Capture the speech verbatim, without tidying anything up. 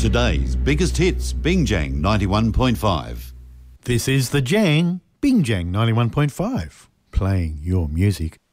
Today's biggest hits, Bingjang ninety-one point five. This is The Jang, Bingjang ninety-one point five, playing your music.